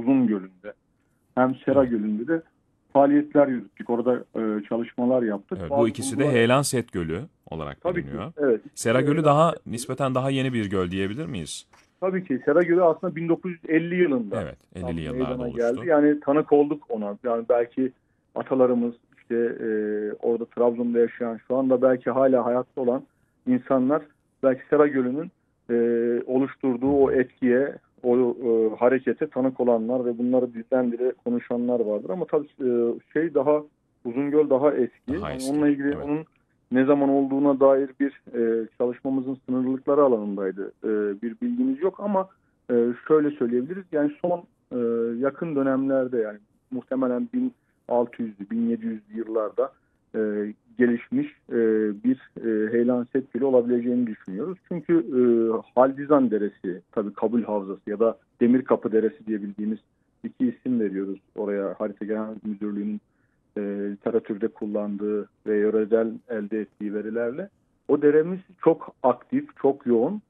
Uzungöl'ünde hem Sera Evet. Gölü'nde de faaliyetler yürüttük. Orada çalışmalar yaptık. Evet, bu Bazı ikisi de bulgular Heyelan Set Gölü olarak tabii ki biliniyor. evet. Sera Gölü Heyelan daha Setgölü. nispeten daha yeni bir göl diyebilir miyiz? Tabii ki Sera Gölü aslında 1950 yılında Evet, 50'li tam yıllarda meydana geldi. oluştu. Yani tanık olduk ona. Yani belki atalarımız işte orada Trabzon'da yaşayan şu anda belki hala hayatta olan insanlar belki Sera Gölü'nün oluşturduğu Hı o hı. etkiye, o harekete tanık olanlar ve bunları dilden dile konuşanlar vardır. Ama tabii daha Uzungöl daha eski. Daha Hani eski. onunla ilgili Evet. onun ne zaman olduğuna dair bir çalışmamızın sınırlılıkları alanındaydı. Bir bilgimiz yok ama şöyle söyleyebiliriz. Yani son yakın dönemlerde yani muhtemelen 1600'lü 1700'lü yıllarda gelişmiş bir Heyelan Set Gölü olabileceğini düşünüyoruz. Çünkü Haldizan Deresi tabii Kabul Havzası ya da Demirkapı Deresi diye bildiğimiz iki isim veriyoruz oraya Harita Genel Müdürlüğü'nün literatürde kullandığı ve yöresel elde ettiği verilerle. O deremiz çok aktif, çok yoğun.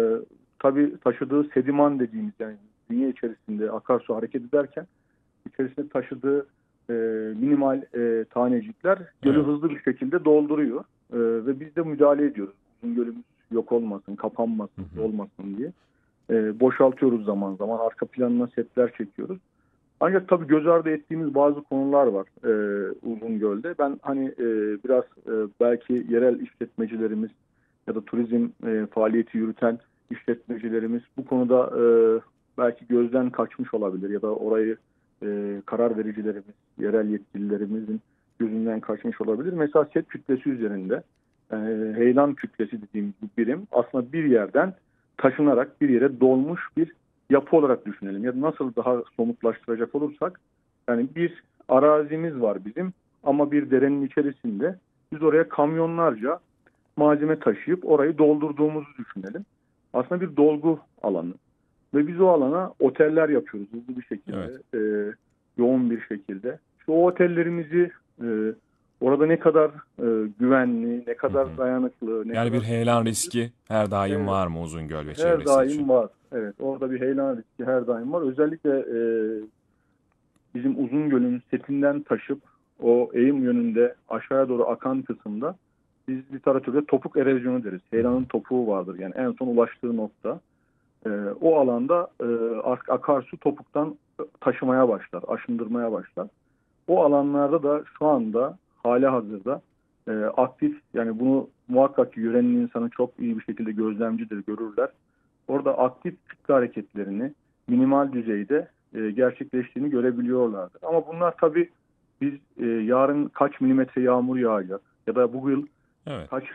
Tabii taşıdığı sediman dediğimiz yani dünya içerisinde akarsu hareket ederken içerisinde taşıdığı e, minimal tanecikler gölü Evet. hızlı bir şekilde dolduruyor. Ve biz de müdahale ediyoruz. Bizim gölümüz yok olmasın, Hı kapanmasın, hı. dolmasın diye. Boşaltıyoruz zaman zaman. Arka planına setler çekiyoruz. Ancak tabii göz ardı ettiğimiz bazı konular var Uzungöl'de. Ben hani biraz belki yerel işletmecilerimiz ya da turizm faaliyeti yürüten işletmecilerimiz bu konuda belki gözden kaçmış olabilir ya da orayı karar vericilerimiz, yerel yetkililerimizin gözünden kaçmış olabilir. Mesela set kütlesi üzerinde e, heyelan kütlesi dediğimiz bu birim aslında bir yerden taşınarak bir yere dolmuş bir yapı olarak düşünelim. Ya da nasıl daha somutlaştıracak olursak yani bir arazimiz var bizim ama bir derenin içerisinde biz oraya kamyonlarca malzeme taşıyıp orayı doldurduğumuzu düşünelim. Aslında bir dolgu alanı. Ve biz o alana oteller yapıyoruz hızlı bir Evet. şekilde, yoğun bir şekilde. İşte o otellerimizi orada ne kadar güvenli, ne Hı kadar hı. dayanıklı, ne Yani bir kadar heyelan sürdürülebilir. riski her daim Evet, var mı Uzungöl ve her çevresi için? daim var. Evet, orada bir heyelan riski her daim var. Özellikle bizim Uzungöl'ün setinden taşıp o eğim yönünde aşağıya doğru akan kısımda biz literatürde topuk erozyonu deriz. Hı hı. Heyelanın topuğu vardır. Yani en son ulaştığı nokta. O alanda akarsu topuktan taşımaya başlar, aşındırmaya başlar. O alanlarda da şu anda hali hazırda aktif yani bunu muhakkak ki yörenin insanı çok iyi bir şekilde gözlemcidir, görürler. Orada aktif kütle hareketlerini minimal düzeyde gerçekleştiğini görebiliyorlardır. Ama bunlar tabii biz yarın kaç milimetre yağmur yağacak ya da bu yıl Evet. kaç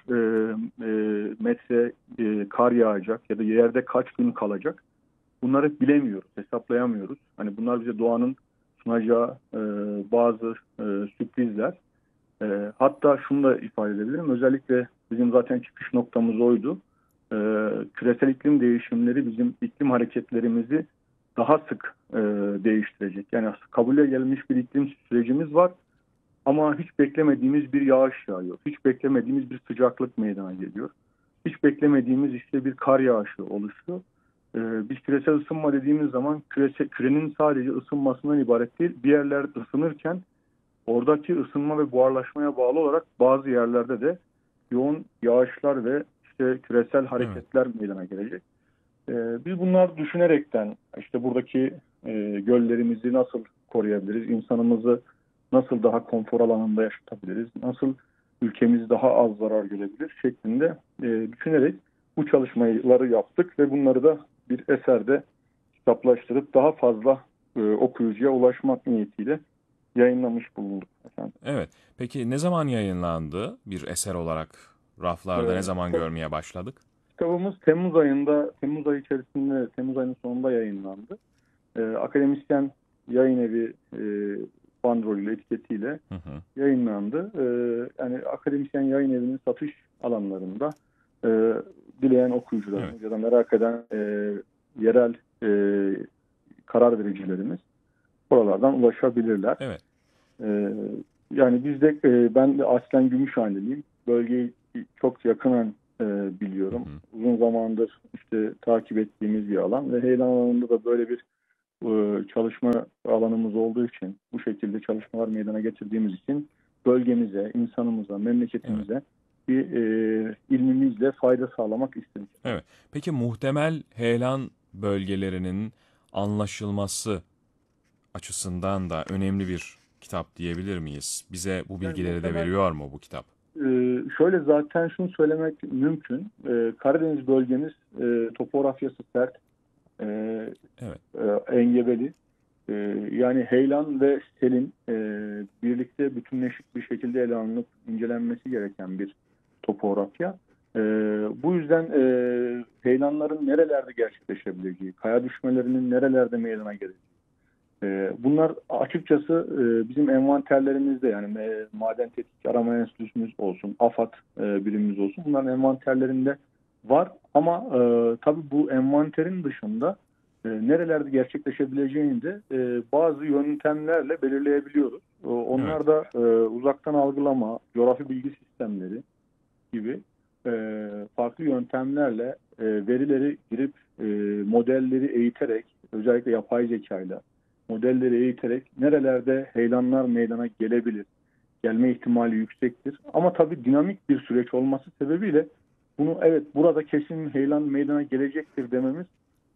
metre kar yağacak ya da yerde kaç gün kalacak bunları bilemiyoruz, hesaplayamıyoruz. Hani bunlar bize doğanın sunacağı bazı sürprizler. Hatta şunu da ifade edebilirim. Özellikle bizim zaten çıkış noktamız oydu. E, Küresel iklim değişimleri bizim iklim hareketlerimizi daha sık değiştirecek. Yani kabule gelmiş bir iklim sürecimiz var. Ama hiç beklemediğimiz bir yağış yağıyor. Hiç beklemediğimiz bir sıcaklık meydana geliyor. Hiç beklemediğimiz işte bir kar yağışı oluşuyor. Biz küresel ısınma dediğimiz zaman kürenin sadece ısınmasından ibaret değil. Bir yerler ısınırken oradaki ısınma ve buharlaşmaya bağlı olarak bazı yerlerde de yoğun yağışlar ve işte küresel Evet. hareketler meydana gelecek. Biz bunlar düşünerekten işte buradaki göllerimizi nasıl koruyabiliriz, insanımızı nasıl daha konfor alanında yaşatabiliriz, nasıl ülkemiz daha az zarar görebilir şeklinde düşünerek bu çalışmaları yaptık ve bunları da bir eserde kitaplaştırıp daha fazla okuyucuya ulaşmak niyetiyle yayınlamış bulunduk efendim. Evet. Peki ne zaman yayınlandı bir eser olarak raflarda ne zaman Kitap, görmeye başladık? kitabımız Temmuz ayında, Temmuz ayı içerisinde, Temmuz ayının sonunda yayınlandı. Akademisyen yayın evi bandrolü etiketiyle Hı hı. yayınlandı. Yani akademisyen yayın evinin satış alanlarında e, dileyen Evet. okuyucularımız ya da merak eden yerel karar vericilerimiz oralardan ulaşabilirler. Evet. E, Yani biz de ben de aslen Gümüşhaneliyim. Bölgeyi çok yakından Hı biliyorum. hı. Uzun zamandır işte takip ettiğimiz bir alan ve Heyelan alanında da böyle bir çalışma alanımız olduğu için, bu şekilde çalışmalar meydana getirdiğimiz için bölgemize, insanımıza, memleketimize bir ilmimizle fayda sağlamak istedik. Evet. Peki muhtemel heyelan bölgelerinin anlaşılması açısından da önemli bir kitap diyebilir miyiz? Bize bu bilgileri de veriyor mu bu kitap? Şöyle zaten şunu söylemek mümkün. Karadeniz bölgemiz topografyası sert, Evet. engebeli. Yani heyelan ve selin birlikte bütünleşik bir şekilde ele alınıp incelenmesi gereken bir topografya. Bu yüzden heyelanların nerelerde gerçekleşebileceği, kaya düşmelerinin nerelerde meydana geleceği. Bunlar açıkçası bizim envanterlerimizde, yani Maden Tetkik Arama Enstitüsümüz olsun, AFAD birimimiz olsun, bunların envanterlerinde var. Ama tabii bu envanterin dışında nerelerde gerçekleşebileceğini de bazı yöntemlerle belirleyebiliyoruz. Onlar da uzaktan algılama, coğrafi bilgi sistemleri gibi farklı yöntemlerle verileri girip modelleri eğiterek, özellikle yapay zekayla modelleri eğiterek nerelerde heyelanlar meydana gelebilir, gelme ihtimali yüksektir. Ama tabii dinamik bir süreç olması sebebiyle bunu evet burada kesin heyelan meydana gelecektir dememiz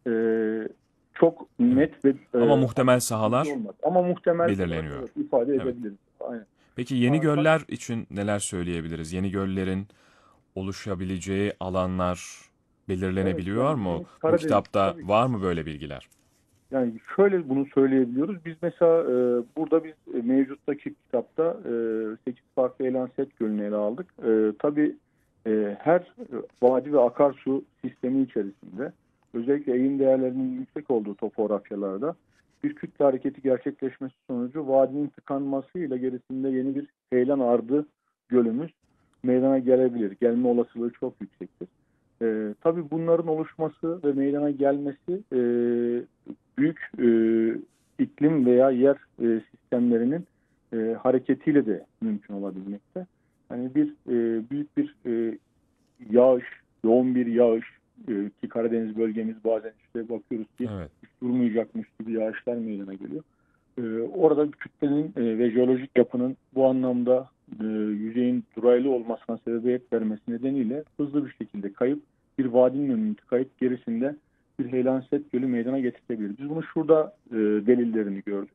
çok net ve ama muhtemel sahalar olmaz. Ama muhtemel belirleniyor. evet, ifade edebiliriz. Aynen. Peki yeni göller için neler söyleyebiliriz? Yeni göllerin oluşabileceği alanlar belirlenebiliyor mu? Bu kitapta var mı böyle bilgiler? Yani şöyle bunu söyleyebiliyoruz. Biz mesela burada biz mevcuttaki kitapta 8 farklı heyelan set gölünü ele aldık. Tabii her vadi ve akarsu sistemi içerisinde özellikle eğim değerlerinin yüksek olduğu topografyalarda bir kütle hareketi gerçekleşmesi sonucu vadinin tıkanmasıyla gerisinde yeni bir heyelan ardı gölümüz meydana gelebilir. Gelme olasılığı çok yüksektir. Tabii bunların oluşması ve meydana gelmesi büyük iklim veya yer sistemlerinin hareketiyle de mümkün olabilmekte. Yani büyük bir yağış, yoğun bir yağış ki Karadeniz bölgemiz bazen işte bakıyoruz ki hiç durmayacakmış gibi yağışlar meydana geliyor. Orada kütlenin ve jeolojik yapının bu anlamda yüzeyin duraylı olmasına sebebiyet vermesi nedeniyle hızlı bir şekilde kayıp bir vadinin önünü tıkayıp gerisinde bir heyelan set gölü meydana getirebilir. Biz bunu şurada delillerini gördük.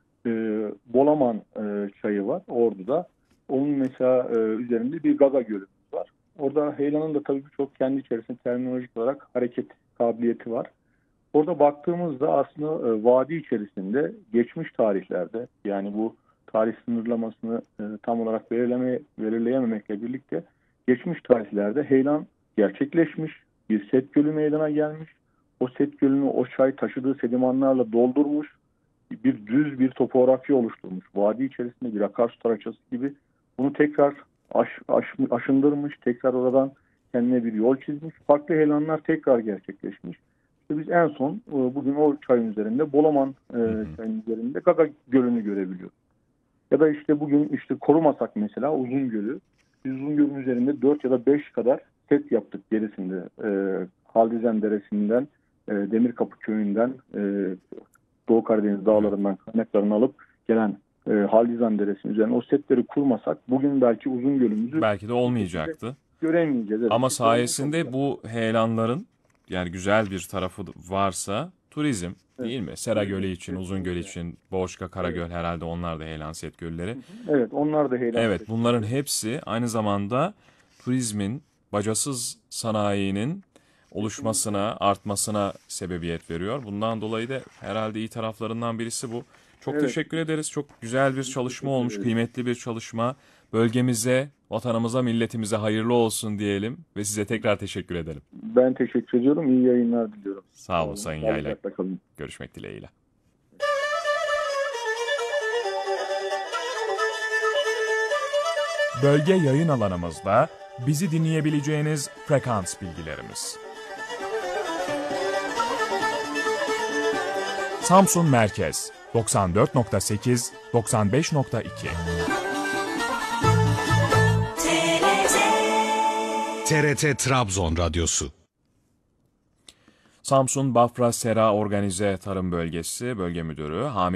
Bolaman çayı var Ordu'da. Onun mesela üzerinde bir Gaga gölümüz var. Orada heyelanın da tabii birçok kendi içerisinde terminolojik olarak hareket kabiliyeti var. Orada baktığımızda aslında vadi içerisinde geçmiş tarihlerde, yani bu tarih sınırlamasını tam olarak belirleyememekle birlikte geçmiş tarihlerde heyelan gerçekleşmiş, bir set gölü meydana gelmiş. O set gölünü o çay taşıdığı sedimanlarla doldurmuş, bir düz bir topografya oluşturmuş. Vadi içerisinde bir akarsu taraçası gibi bunu tekrar aşındırmış, tekrar oradan kendine bir yol çizmiş. Farklı heyelanlar tekrar gerçekleşmiş. İşte biz en son bugün o çayın üzerinde, Bolaman çayın üzerinde Gaga Gölü'nü görebiliyoruz. Ya da işte bugün işte Korumasak mesela Uzun Gölü. Biz Uzun Gölü'nün üzerinde 4 ya da 5 kadar set yaptık gerisinde. Haldizan Deresi'nden, Demirkapı Köyü'nden, Doğu Karadeniz dağlarından kaynaklarını alıp gelen Haldizan Deresi'nin üzerine o setleri kurmasak bugün belki Uzun Gölü'müzü belki de olmayacaktı. Göremeyeceğiz. Evet. Ama sayesinde bu heyelanların yani güzel bir tarafı varsa turizm değil mi? Sera Gölü için, Uzun Göl için, Boğuşka, Karagöl herhalde onlar da heyelan set gölleri. Evet, onlar da heyelan. Evet, bunların hepsi aynı zamanda turizmin, bacasız sanayinin oluşmasına, artmasına sebebiyet veriyor. Bundan dolayı da herhalde iyi taraflarından birisi bu. Çok teşekkür ederiz. Çok güzel bir çalışma olmuş, kıymetli bir çalışma. Bölgemize, vatanımıza, milletimize hayırlı olsun diyelim ve size tekrar teşekkür ederim. Ben teşekkür ediyorum. İyi yayınlar diliyorum. Sağ olun Sayın Yaylak. Görüşmek dileğiyle. Bölge yayın alanımızda bizi dinleyebileceğiniz frekans bilgilerimiz. Samsun Merkez 94.8 95.2 TRT Trabzon Radyosu. Samsun Bafra Sera Organize Tarım Bölgesi Bölge Müdürü Hamit